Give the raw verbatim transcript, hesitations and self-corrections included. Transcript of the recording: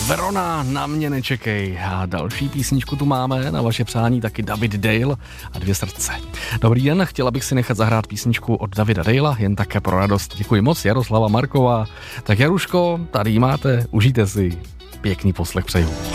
Verona, na mě nečekej. A další písničku tu máme, na vaše přání taky David Dale a Dvě srdce. Dobrý den, chtěla bych si nechat zahrát písničku od Davida Dalea, jen také pro radost. Děkuji moc, Jaroslava Marková. Tak Jaruško, tady máte, užijte si. Pěkný poslech přeju.